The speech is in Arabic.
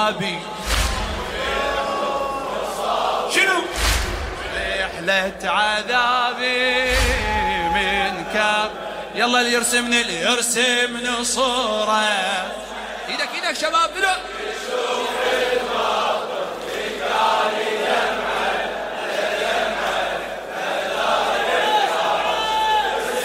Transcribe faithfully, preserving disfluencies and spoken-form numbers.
أبي شنو رحلة عذابي من كاب. يلا اللي يرسمني اللي يرسمني صورة. ايدك ايدك شباب بلو.